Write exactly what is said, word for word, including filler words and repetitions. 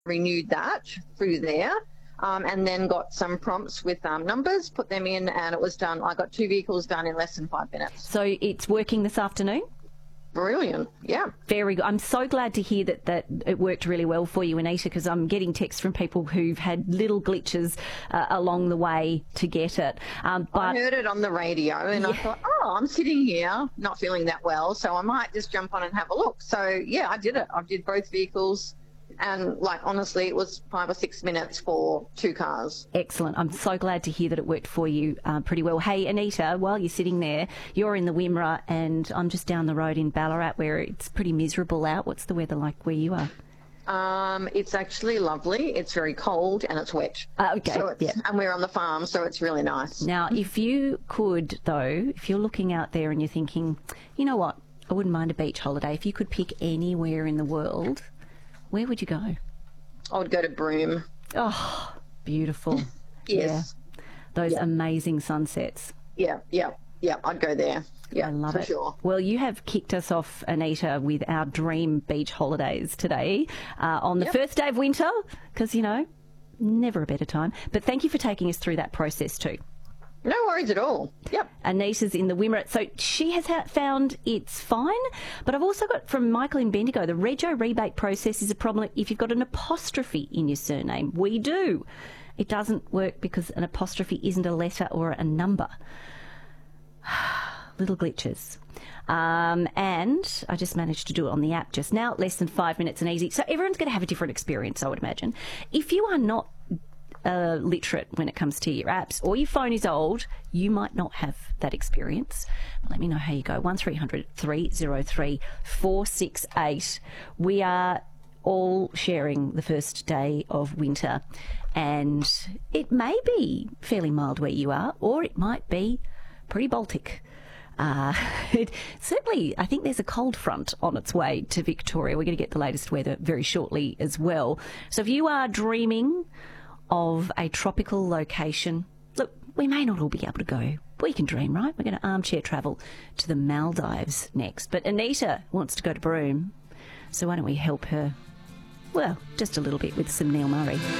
renewed that through there. Um, and then got some prompts with um, numbers, put them in, and it was done. I got two vehicles done in less than five minutes. So it's working this afternoon? Brilliant, yeah. Very good. I'm so glad to hear that, that it worked really well for you, Anita, because I'm getting texts from people who've had little glitches uh, along the way to get it. Um, but I heard it on the radio and yeah. I thought, oh, I'm sitting here not feeling that well, so I might just jump on and have a look. So, yeah, I did it. I did both vehicles. And, like, honestly, it was five or six minutes for two cars. Excellent. I'm so glad to hear that it worked for you uh, pretty well. Hey, Anita, while you're sitting there, you're in the Wimmera and I'm just down the road in Ballarat where it's pretty miserable out. What's the weather like where you are? Um, it's actually lovely. It's very cold and it's wet. Uh, okay. So it's, yeah. And we're on the farm, so it's really nice. Now, if you could, though, if you're looking out there and you're thinking, you know what, I wouldn't mind a beach holiday. If you could pick anywhere in the world, where would you go? I would go to Broome. Oh, beautiful. Yes. Yeah. Those yeah. amazing sunsets. Yeah, yeah, yeah. I'd go there. Yeah, I love for it. Sure. Well, you have kicked us off, Anita, with our dream beach holidays today uh, on the yep. first day of winter, because, you know, never a better time. But thank you for taking us through that process too. No worries at all. Yep. Anita's in the Wimmera. So she has ha- found it's fine. But I've also got from Michael in Bendigo, the rego rebate process is a problem if you've got an apostrophe in your surname. We do. It doesn't work because an apostrophe isn't a letter or a number. Little glitches. Um, and I just managed to do it on the app just now, less than five minutes and easy. So everyone's going to have a different experience, I would imagine. If you are not Uh, literate when it comes to your apps, or your phone is old, you might not have that experience. Let me know how you go. one three hundred three oh three four six eight. We are all sharing the first day of winter, and it may be fairly mild where you are, or it might be pretty Baltic. Uh, it, certainly, I think there's a cold front on its way to Victoria. We're going to get the latest weather very shortly as well. So if you are dreaming of a tropical location, look, we may not all be able to go. We can dream, right? We're going to armchair travel to the Maldives next. But Anita wants to go to Broome, so why don't we help her, well, just a little bit with some Neil Murray.